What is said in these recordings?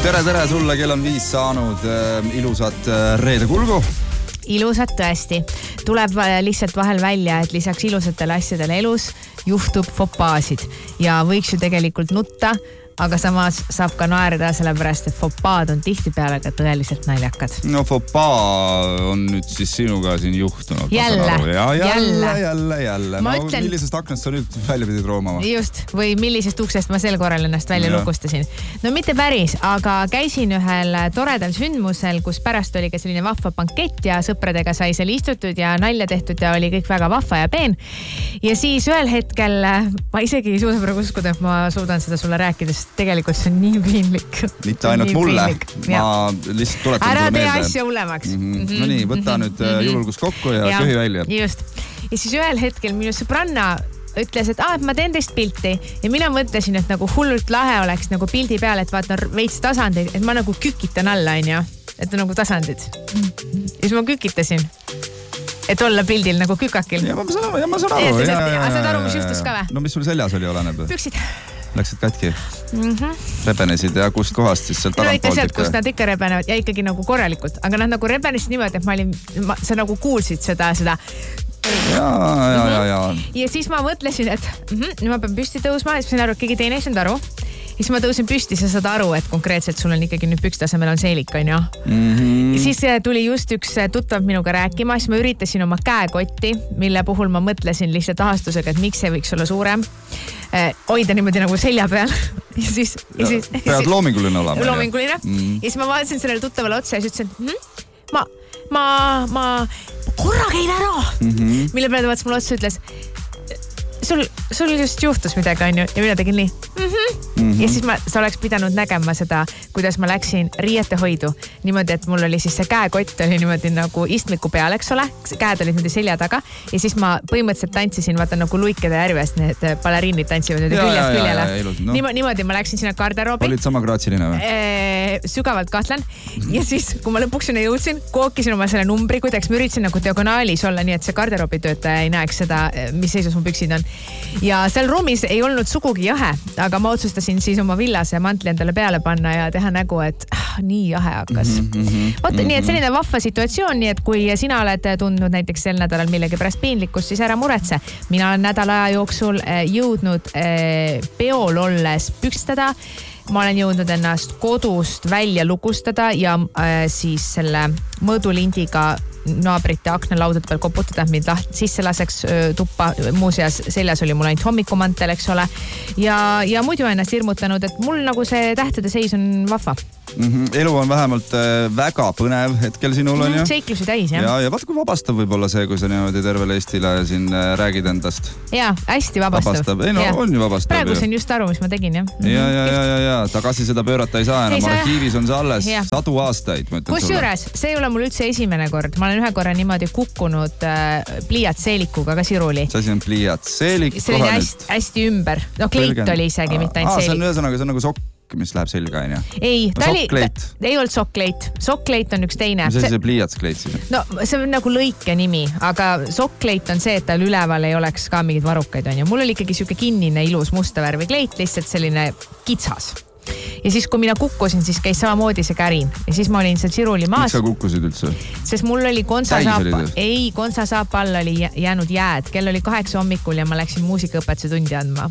tere sulle, kell on 5 saanud. Ilusat reede kulgu. Ilusat tõesti. Tuleb lihtsalt vahel välja, et lisaks ilusatele asjadele elus juhtub fopaasid ja võiks ju tegelikult nutta, aga samas saab ka naerda sellepärast, et fopaad on tihtipeale ka tõeliselt naljakad. No fopaa on nüüd siis sinuga siin juhtunud. Jälle. No, millisest aknast sa nüüd välja pidid roomama? Just, või millisest uksest ma sel korral ennast välja lukustasin. No mitte päris, aga käisin ühel toredal sündmusel, kus pärast oli ka selline vahva bankett ja sõpradega sai seal istutud ja nalja tehtud ja oli kõik väga vahva ja peen. Ja siis ühel hetkel ma isegi ei suuda praegu uskuda, et ma suudan seda sulle rääkides. Tegelikult see on nii piinlik. Mitte ainult mulle. Ma lihtsalt tuletan ära sulle meelde. Ära tee asja hullemaks. No nii, võta nüüd julgus kokku ja köhi välja. Just. Ja siis ühel hetkel minu sõbranna ütles, et ma teen teist pilti. Ja mina mõtlesin, et nagu hullult lahe oleks nagu pildi peal, et vaatan veits tasandid, et ma nagu kükitan alla, onju. Et on nagu tasandid. Ja siis ma kükitasin. Et olla pildil nagu kükakil. Ja ma saan aru. Saad aru, mis juhtus ka või? No mis sul seljas oli, oleneb? Püksid. Läksid katki? Rebenesid ja kust kohast siis sealt tagant ikka sealt, kust nad ikka rebenevad ja ikkagi nagu korralikult. Aga nad nagu rebenesid niimoodi, et sa nagu kuulsid seda. Ja siis ma mõtlesin, et nüüd ma pean püsti tõusma ja siis ma sain aru, et keegi teine ei saanud aru. Ja siis ma tõusin püsti, sa saad aru, et konkreetselt sul on ikkagi nüüd pükstasemel on seelik, on ju. Ja siis tuli just üks tuttav minuga rääkima, siis ma üritasin oma käekotti, mille puhul ma mõtlesin lihtsalt ahastusega, et miks see võiks olla suurem. Hoida niimoodi nagu selja peal. Ja siis pead loominguline olema. Loominguline. Ja siis ma vaatasin sellele tuttavale otsa ja siis ütlesin, ma korra käin ära. Mille peale ta vaatas mulle otsa ütles, sul just juhtus midagi, on ju, ja mina tegin nii. Ja siis sa oleks pidanud nägema seda, kuidas ma läksin riietehoidu. Niimoodi, et mul oli siis see käekott oli niimoodi nagu istmiku peal, eks ole. Käed olid niimoodi selja taga. Ja siis ma põhimõtteliselt tantsisin, vaata nagu luikede järvest, need baleriinid tantsivad nüüd küljest küljele. Niimoodi ma läksin sinna garderoobi. Olid sama graatsiline või? Sügavalt kahtlen. Ja siis, kui ma lõpuks sinna jõudsin, kookisin oma selle numbri, kuidagi ma üritasin nagu diagonaalis olla, nii et see garderoobi töötaja ei näeks seda, mis seisus mu püksid on. Ja seal ruumis ei olnud sugugi jahe, aga ma otsustasin siis oma villase mantli endale peale panna ja teha nägu, et nii jahe hakkas. Nii et selline vahva situatsioon, nii et kui sina oled tundnud näiteks sel nädalal millegi pärast piinlikkust, siis ära muretse. Mina olen nädala aja jooksul jõudnud peol olles pükstada. Ma olen jõudnud ennast kodust välja lukustada ja siis selle mõõdulindiga naabrite aknalaudade peal koputada, mind sisse laseks tuppa. Muuseas, seljas oli mul ainult hommikumantel, eks ole. Ja muidu ennast hirmutanud, et mul nagu see tähtede seis on vahva. Elu on vähemalt väga põnev hetkel sinul on ju. Seiklusi täis, jah. Ja vaata, kui vabastav võib olla see, kui sa niimoodi tervele Eestile siin räägid endast. Jaa, hästi vabastav. Ei, no on ju vabastav. Praegu sain just aru, mis ma tegin, jah. Ja. Tagasi seda pöörata ei saa enam. Arhiivis on see alles sadu aastaid. Kusjuures, see ei ole mul üldse esimene kord. Ma olen ühe korra niimoodi kukkunud pliiatseelikuga ka siruli. See asi on pliiatseelik. See oli hästi ümber. No kleit oli isegi, mitte ainult seelik. See on ühesõnaga, see on nagu sokk, mis läheb selga, on ju? Ei, ei olnud sokkleit. Sokkleit on üks teine. Mis asi see pliiatskleit siis? No see on nagu lõike nimi, aga sokkleit on see, et tal üleval ei oleks ka mingid varukaid, on ju. Mul oli ikkagi siuke kinnine ilus musta värvi kleit, lihtsalt selline kitsas. Ja siis, kui mina kukkusin, siis käis samamoodi see kärin. Ja siis ma olin seal siruli maas. Miks sa kukkusid üldse? Sest mul oli konsasaapa all oli jäänud jääd. Kell oli 8 hommikul ja ma läksin muusikaõpetuse tundi andma.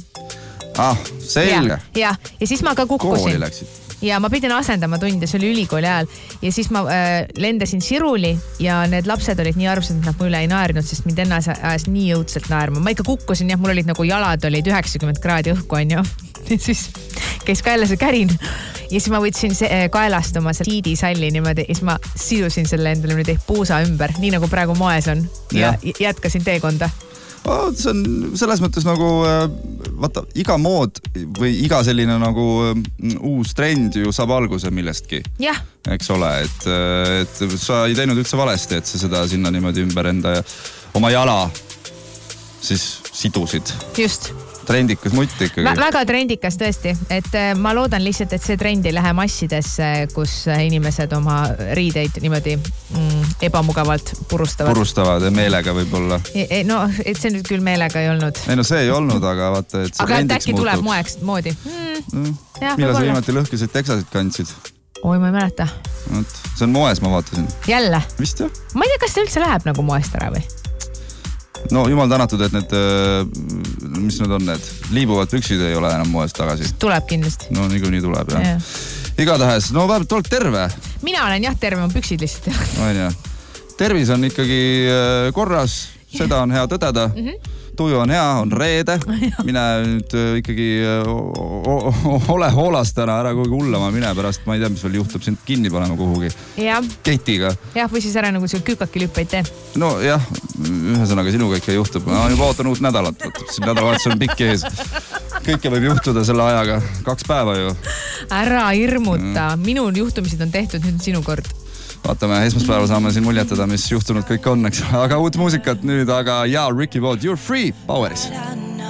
Selge. Ja siis ma ka kukkusin. Kooli läksid. Ja ma pidin asendama tunde, see oli ülikooli ajal. Ja siis ma lendasin siruli ja need lapsed olid nii arvsad, et nad mu üle ei naernud, sest mind ennast ajas nii õudselt naerma. Ma ikka kukkusin, jah, mul olid nagu jalad olid 90 kraadi õhku, on ju. Ja siis käis ka jälle see kärin. Ja siis ma võtsin kaelast oma siidisalli niimoodi ja siis ma sidusin selle endale nüüd puusa ümber, nii nagu praegu moes on. Ja jätkasin teekonda. See on selles mõttes nagu, vaata, iga mood või iga selline nagu uus trend ju saab alguse millestki. Jah. Eks ole, et sa ei teinud üldse valesti, et sa seda sinna niimoodi ümber enda ja oma jala siis sidusid. Just. Trendikas mutt ikkagi. Väga trendikas tõesti, et ma loodan lihtsalt, et see trend ei lähe massidesse, kus inimesed oma riideid niimoodi ebamugavalt purustavad. Purustavad ja meelega võib-olla. No, et see nüüd küll meelega ei olnud. Ei no see ei olnud, aga vaata, et see aga trendiks äkki muutub. Tuleb moodi. Millal sa viimati lõhkesid teksasid kandsid? Oi, ma ei mäleta. See on moes, ma vaatasin. Jälle? Vist jah. Ma ei tea, kas see üldse läheb nagu moest ära või? No jumal tänatud, et need, mis need on need, liibuvad püksid ei ole enam moest tagasi. Tuleb kindlasti. No niikuinii tuleb, jah. Igatahes, no vähemalt oled terve. Mina olen jah terve, on püksid lihtsalt. On jah. Tervis on ikkagi korras, seda on hea tõdeda. Tuju on hea, on reede. Mine nüüd ikkagi ole hoolas täna, ära kuhugi hullama mine pärast. Ma ei tea, mis veel juhtub, sind kinni panema kuhugi. Ketiga. Jah, või siis ära nagu see küükakilüppe ei tee. No jah, ühesõnaga sinuga ikka juhtub. Ma juba ootan uut nädalat. Siin nädalavahetus on pikk ees. Kõike võib juhtuda selle ajaga. 2 päeva ju. Ära hirmuta. Minu juhtumisid on tehtud, nüüd sinu kord. Vaatame, esmaspäeval saame siin muljetada, mis juhtunud kõik on, eks. Aga uut muusikat nüüd, aga ja Ricky Vaughan, You're Free, Poweris.